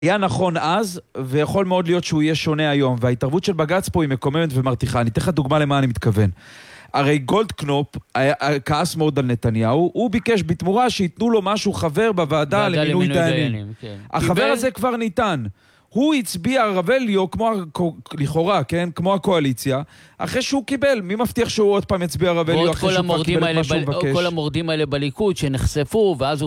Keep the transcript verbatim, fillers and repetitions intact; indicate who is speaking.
Speaker 1: היה נכון אז, ויכול מאוד להיות שהוא יהיה שונה היום, וההתערבות של בג"ץ פה היא מקוממת ומרתיחה. אני אתן לך דוגמה למה אני מתכוון. הרי גולדקנופ כעס מאוד על נתניהו, הוא ביקש בתמורה שיתנו לו משהו חבר בוועדה למינוי דיינים. החבר הזה כבר ניתן. הוא הצביע רבליו כמו, לכאורה, כן? כמו הקואליציה, אחרי שהוא קיבל. מי מבטיח שהוא עוד פעם הצביע רבליו אחרי שהוא כבר קיבל את מה שהוא מבקש?
Speaker 2: כל המורדים האלה בליכוד שנחשפו, ואז הוא